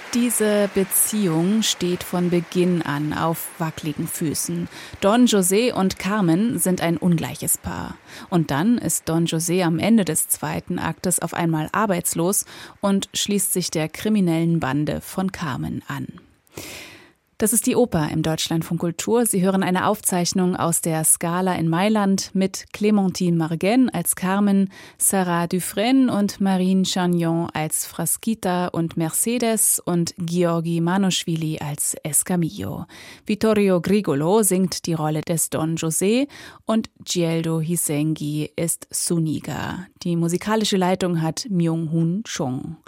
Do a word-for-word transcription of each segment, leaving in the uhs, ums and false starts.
Diese Beziehung steht von Beginn an auf wackeligen Füßen. Don José und Carmen sind ein ungleiches Paar. Und dann ist Don José am Ende des zweiten Aktes auf einmal arbeitslos und schließt sich der kriminellen Bande von Carmen an. Das ist die Oper im Deutschlandfunk Kultur. Sie hören eine Aufzeichnung aus der Scala in Mailand mit Clémentine Marguenne als Carmen, Sarah Dufresne und Marine Chagnon als Frasquita und Mercedes und Giorgi Manoschwili als Escamillo. Vittorio Grigolo singt die Rolle des Don José und Gyeldo Hisengui ist Zuniga. Die musikalische Leitung hat Myung-Hun Chung.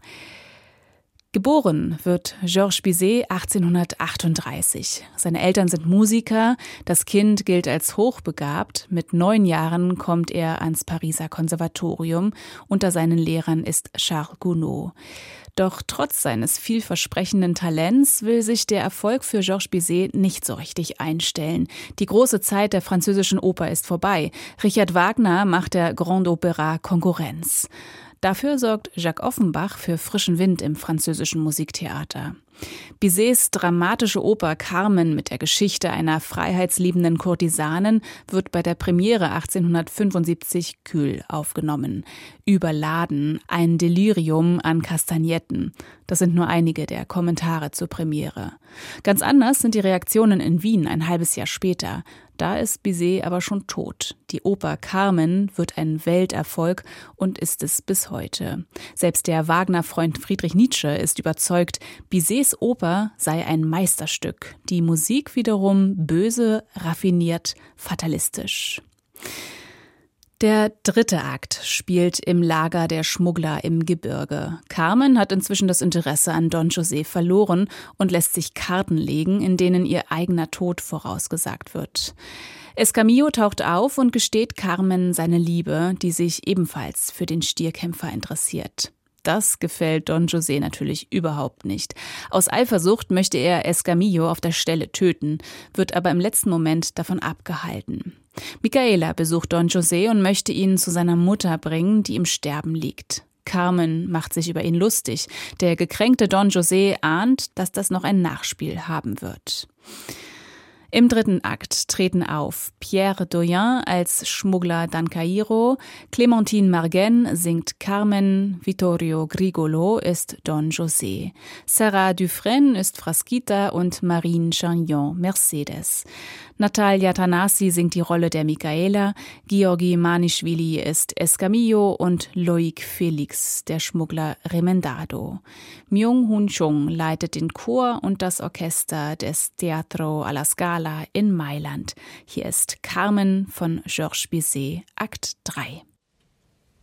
Geboren wird Georges Bizet achtzehnhundertachtunddreißig. Seine Eltern sind Musiker, das Kind gilt als hochbegabt. Mit neun Jahren kommt er ans Pariser Konservatorium. Unter seinen Lehrern ist Charles Gounod. Doch trotz seines vielversprechenden Talents will sich der Erfolg für Georges Bizet nicht so richtig einstellen. Die große Zeit der französischen Oper ist vorbei. Richard Wagner macht der Grand Opéra Konkurrenz. Dafür sorgt Jacques Offenbach für frischen Wind im französischen Musiktheater. Bizets dramatische Oper Carmen mit der Geschichte einer freiheitsliebenden Kurtisanin wird bei der Premiere achtzehnhundertfünfundsiebzig kühl aufgenommen. Überladen, ein Delirium an Kastagnetten. Das sind nur einige der Kommentare zur Premiere. Ganz anders sind die Reaktionen in Wien ein halbes Jahr später. Da ist Bizet aber schon tot. Die Oper Carmen wird ein Welterfolg und ist es bis heute. Selbst der Wagner-Freund Friedrich Nietzsche ist überzeugt, Bizets Oper sei ein Meisterstück. Die Musik wiederum böse, raffiniert, fatalistisch. Der dritte Akt spielt im Lager der Schmuggler im Gebirge. Carmen hat inzwischen das Interesse an Don José verloren und lässt sich Karten legen, in denen ihr eigener Tod vorausgesagt wird. Escamillo taucht auf und gesteht Carmen seine Liebe, die sich ebenfalls für den Stierkämpfer interessiert. Das gefällt Don José natürlich überhaupt nicht. Aus Eifersucht möchte er Escamillo auf der Stelle töten, wird aber im letzten Moment davon abgehalten. Micaela besucht Don José und möchte ihn zu seiner Mutter bringen, die im Sterben liegt. Carmen macht sich über ihn lustig. Der gekränkte Don José ahnt, dass das noch ein Nachspiel haben wird. Im dritten Akt treten auf Pierre Doyen als Schmuggler Dancairo, Clémentine Marguenne singt Carmen, Vittorio Grigolo ist Don José, Sarah Dufresne ist Frasquita und Marine Chagnon Mercedes. Natalia Tanasi singt die Rolle der Micaela, Giorgi Manoschwili ist Escamillo und Loic Felix, der Schmuggler Remendado. Myung-Hun Chung leitet den Chor und das Orchester des Teatro alla Scala in Mailand. Hier ist Carmen von Georges Bizet, Akt drei.